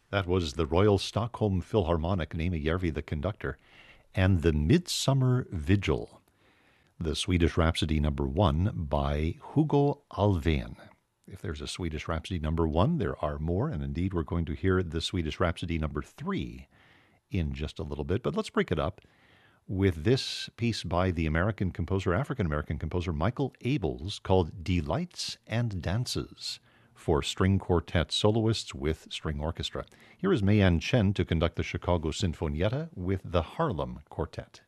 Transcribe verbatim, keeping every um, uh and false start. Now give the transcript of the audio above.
That was the Royal Stockholm Philharmonic, Name Järvi, the conductor, and the Midsummer Vigil, the Swedish Rhapsody number one by Hugo Alfvén. If there's a Swedish Rhapsody number one, there are more, and indeed we're going to hear the Swedish Rhapsody number three in just a little bit. But let's break it up with this piece by the American composer, African-American composer Michael Abels, called Delights and Dances for string quartet soloists with string orchestra. Here is Mei An Chen to conduct the Chicago Sinfonietta with the Harlem Quartet.